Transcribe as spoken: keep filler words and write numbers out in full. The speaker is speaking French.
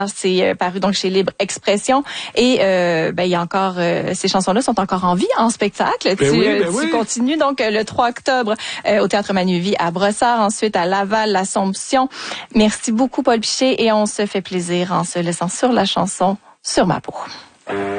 C'est euh, paru donc chez Libre Expression et euh, ben il y a encore euh, ces chansons-là sont encore en vie en spectacle. Ben tu oui, ben tu oui. continues donc euh, le trois octobre euh, au Théâtre Manuvie à Brossard, ensuite à Laval, l'Assomption. Merci beaucoup Paul Piché et on se fait plaisir en se laissant sur la chanson Sur ma peau.